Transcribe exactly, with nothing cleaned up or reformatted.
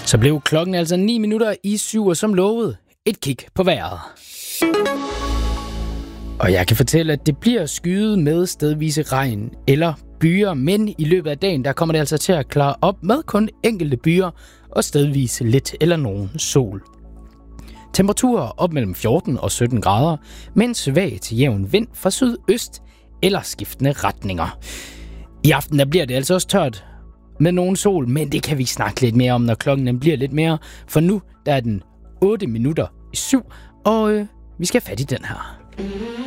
Så blev klokken altså ni minutter i syv, og som lovet, et kig på vejret. Og jeg kan fortælle, at det bliver skyet med stedvise regn eller byer, men i løbet af dagen, der kommer det altså til at klare op med kun enkelte byer og stedvis lidt eller nogen sol. Temperaturer op mellem fjorten og sytten grader, med en svag til jævn vind fra sydøst eller skiftende retninger. I aften der bliver det altså også tørt med nogen sol, men det kan vi snakke lidt mere om, når klokken den bliver lidt mere. For nu der er den otte minutter i syv, og øh, vi skal have fat i den her.